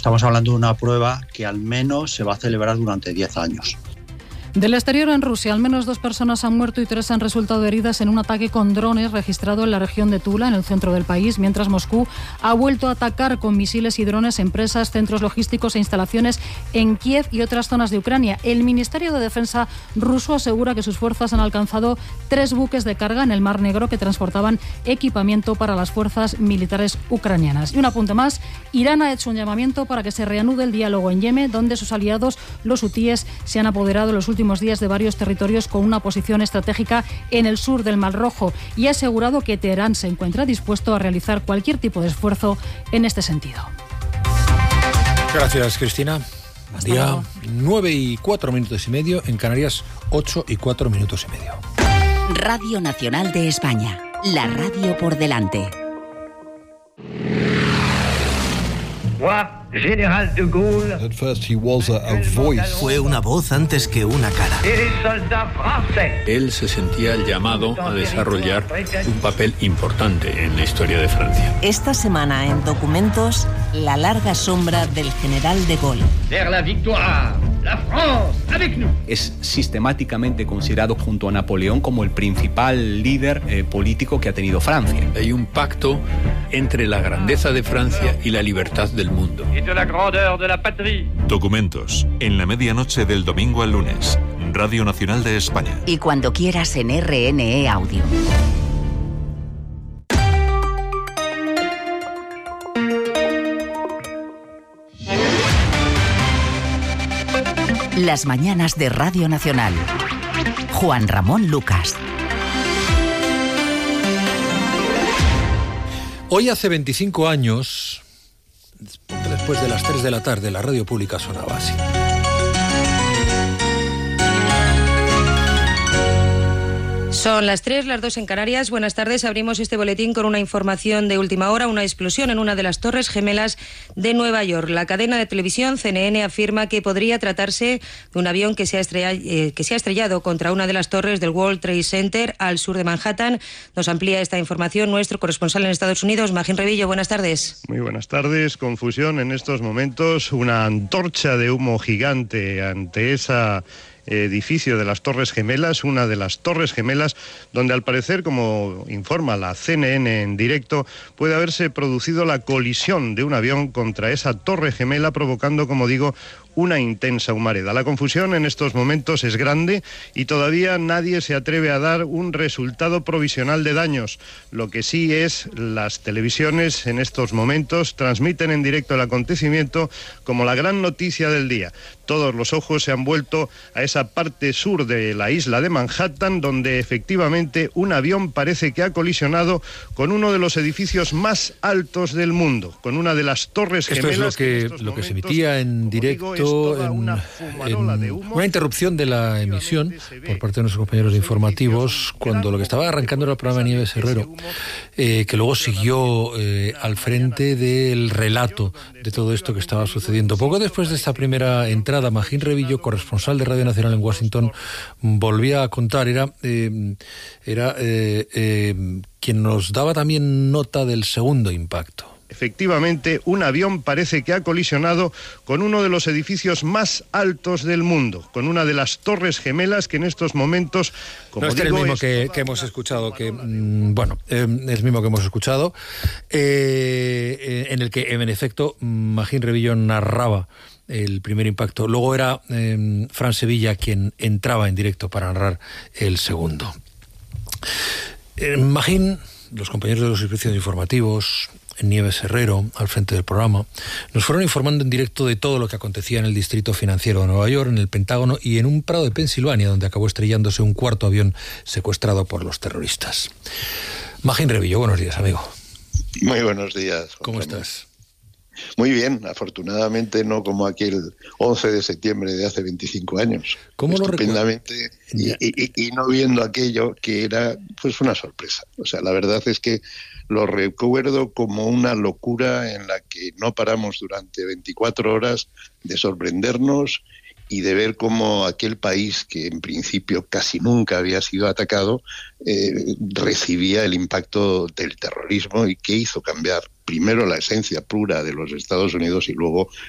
Estamos hablando de una prueba que al menos se va a celebrar durante 10 años. Del exterior, en Rusia, al menos 2 personas han muerto y 3 han resultado heridas en un ataque con drones registrado en la región de Tula, en el centro del país, mientras Moscú ha vuelto a atacar con misiles y drones empresas, centros logísticos e instalaciones en Kiev y otras zonas de Ucrania. El Ministerio de Defensa ruso asegura que sus fuerzas han alcanzado 3 buques de carga en el Mar Negro que transportaban equipamiento para las fuerzas militares ucranianas. Y un apunte más, Irán ha hecho un llamamiento para que se reanude el diálogo en Yemen, donde sus aliados, los hutíes, se han apoderado en los últimos días de varios territorios con una posición estratégica en el sur del Mar Rojo, y ha asegurado que Teherán se encuentra dispuesto a realizar cualquier tipo de esfuerzo en este sentido. Gracias, Cristina. Día 9:04 en Canarias, 8:04 Radio Nacional de España, la radio por delante. General de Gaulle. At first he was a voice. Fue una voz antes que una cara. Él se sentía llamado a desarrollar un papel importante en la historia de Francia. Esta semana en Documentos, la larga sombra del general de Gaulle. Vers la victoire, la France, avec nous. Es sistemáticamente considerado junto a Napoleón como el principal líder político que ha tenido Francia. Hay un pacto entre la grandeza de Francia y la libertad del mundo. De la grandeur de la patrie. Documentos, en la medianoche del domingo al lunes, Radio Nacional de España. Y cuando quieras en RNE Audio. Las mañanas de Radio Nacional. Juan Ramón Lucas. Hoy hace 25 años, después de las 3 de la tarde, la radio pública sonaba así. Son las 3, las 2 en Canarias. Buenas tardes. Abrimos este boletín con una información de última hora. Una explosión en una de las Torres Gemelas de Nueva York. La cadena de televisión CNN afirma que podría tratarse de un avión que se ha estrellado contra una de las torres del World Trade Center al sur de Manhattan. Nos amplía esta información nuestro corresponsal en Estados Unidos, Magín Revillo. Buenas tardes. Muy buenas tardes. Confusión en estos momentos. Una antorcha de humo gigante ante esa edificio de las Torres Gemelas, una de las Torres Gemelas, donde al parecer, como informa la CNN en directo, puede haberse producido la colisión de un avión contra esa Torre Gemela, provocando, como digo, una intensa humareda. La confusión en estos momentos es grande y todavía nadie se atreve a dar un resultado provisional de daños. Lo que sí es, las televisiones en estos momentos transmiten en directo el acontecimiento como la gran noticia del día. Todos los ojos se han vuelto a esa parte sur de la isla de Manhattan, donde efectivamente un avión parece que ha colisionado con uno de los edificios más altos del mundo, con una de las Torres Gemelas. Esto es lo que se emitía en directo, una interrupción de la emisión por parte de nuestros compañeros de informativos, cuando lo que estaba arrancando era el programa de Nieves Herrero, que luego siguió al frente del relato de todo esto que estaba sucediendo. Poco después de esta primera entrada, Magín Revillo, corresponsal de Radio Nacional en Washington, volvía a contar, era quien nos daba también nota del segundo impacto. Efectivamente, un avión parece que ha colisionado con uno de los edificios más altos del mundo, con una de las Torres Gemelas que en estos momentos, como no, digo, es el mismo que hemos escuchado, es el mismo que hemos escuchado, en el que, en efecto, Magín Revillo narraba el primer impacto. Luego era Fran Sevilla quien entraba en directo para narrar el segundo. Magín, los compañeros de los servicios informativos, Nieves Herrero, al frente del programa, nos fueron informando en directo de todo lo que acontecía en el Distrito Financiero de Nueva York, en el Pentágono y en un prado de Pensilvania, donde acabó estrellándose un cuarto avión secuestrado por los terroristas. Magín Revillo, buenos días, amigo. Muy buenos días. ¿Cómo estás? Muy bien, afortunadamente no como aquel 11 de septiembre de hace 25 años. ¿Cómo lo estupendamente y no viendo aquello que era pues una sorpresa. O sea, la verdad es que lo recuerdo como una locura en la que no paramos durante 24 horas de sorprendernos y de ver cómo aquel país, que en principio casi nunca había sido atacado, recibía el impacto del terrorismo y que hizo cambiar primero la esencia pura de los Estados Unidos y luego